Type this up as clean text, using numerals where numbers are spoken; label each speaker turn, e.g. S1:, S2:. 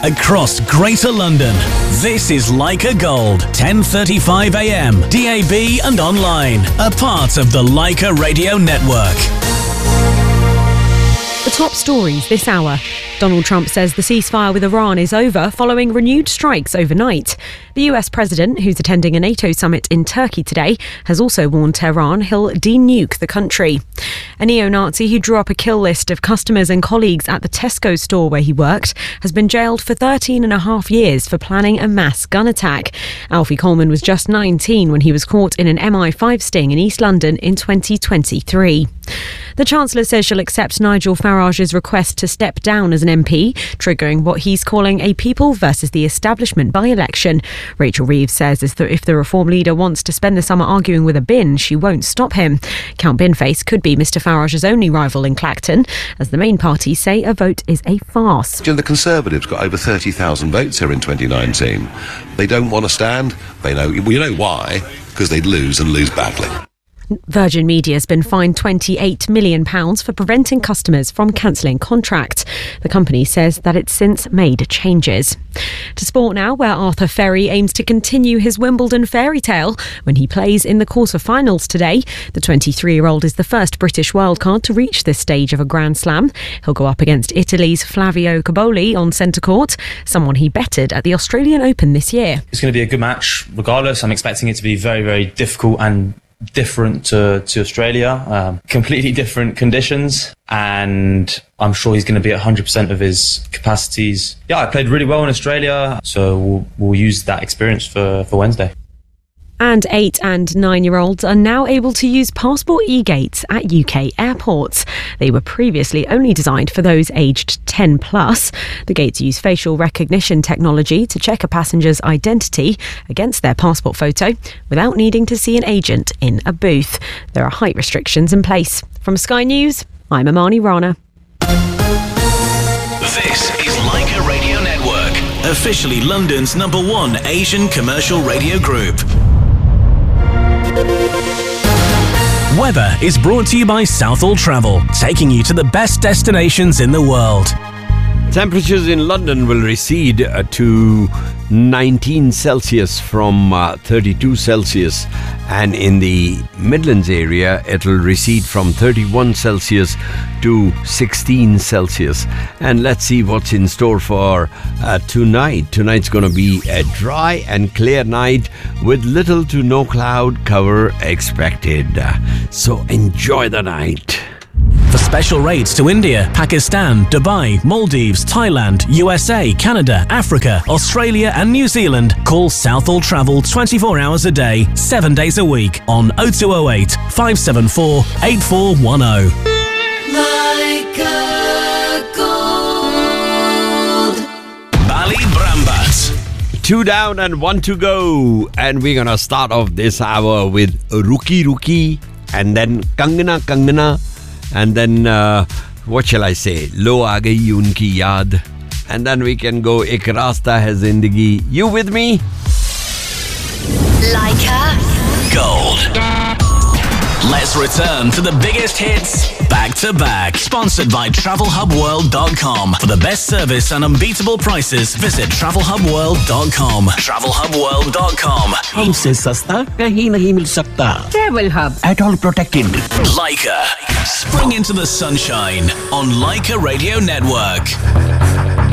S1: across Greater London. This is Leica Gold, 10:35 a.m, DAB and online. A part of the Leica Radio Network.
S2: The top stories this hour. Donald Trump says the ceasefire with Iran is over following renewed strikes overnight. The US president, who's attending a NATO summit in Turkey today, has also warned Tehran he'll de-nuke the country. A neo-Nazi who drew up a kill list of customers and colleagues at the Tesco store where he worked has been jailed for 13 and a half years for planning a mass gun attack. Alfie Coleman was just 19 when he was caught in an MI5 sting in East London in 2023. The Chancellor says she'll accept Nigel Farage's request to step down as an MP, triggering what he's calling a people versus the establishment by-election. Rachel Reeves says if the Reform leader wants to spend the summer arguing with a bin, she won't stop him. Count Binface could be Mr Farage's only rival in Clacton, as the main parties say a vote is a farce.
S3: The Conservatives got over 30,000 votes here in 2019. They don't want to stand. We know why, because they'd lose and lose badly.
S2: Virgin Media has been fined £28 million for preventing customers from cancelling contracts. The company says that it's since made changes. To sport now, where Arthur Ferry aims to continue his Wimbledon fairy tale when he plays in the quarter-finals today. The 23-year-old is the first British wildcard to reach this stage of a Grand Slam. He'll go up against Italy's Flavio Cobolli on centre court, someone he bettered at the Australian Open this year.
S4: It's going to be a good match regardless. I'm expecting it to be very, very difficult and different to Australia, completely different conditions, and I'm sure he's going to be at 100% of his capacities. Yeah, I played really well in Australia, so we'll use that experience for Wednesday.
S2: And 8 and 9-year-olds are now able to use passport e-gates at UK airports. They were previously only designed for those aged 10 plus. The gates use facial recognition technology to check a passenger's identity against their passport photo without needing to see an agent in a booth. There are height restrictions in place. From Sky News, I'm Amani Rana.
S1: This is Leica Radio Network, officially London's #1 Asian commercial radio group. Weather is brought to you by Southall Travel, taking you to the best destinations in the world.
S5: Temperatures in London will recede to 19 Celsius from 32 Celsius, and in the Midlands area it will recede from 31 Celsius to 16 Celsius. And let's see what's in store for tonight. Tonight's going to be a dry and clear night with little to no cloud cover expected. So enjoy the night.
S1: For special rates to India, Pakistan, Dubai, Maldives, Thailand, USA, Canada, Africa, Australia and New Zealand, call Southall Travel 24 hours a day, 7 days a week on 0208 574 8410.
S6: Leica Gold.
S1: Bali Brambat.
S5: 2 down and 1 to go. And we're going to start off this hour with Ruki Ruki, and then Kangana Kangana. And then, what shall I say? Lo aa gayi unki yaad. And then we can go Ek Rasta Hai Zindagi. You with me?
S6: Leica
S1: Gold. Let's return to the biggest hits back to back. Sponsored by TravelHubWorld.com. For the best service and unbeatable prices, visit TravelHubWorld.com. TravelHubWorld.com.
S7: हमसे सस्ता कहीं नहीं मिल सकता.
S2: Travel Hub.
S7: At all protected.
S1: Leica. Spring into the sunshine on Leica Radio Network.